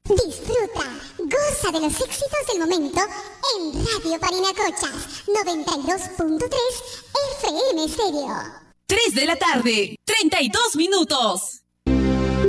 Disfruta, goza de los éxitos del momento en Radio Parinacochas 92.3 FM Stereo. 3 de la tarde, 32 minutos.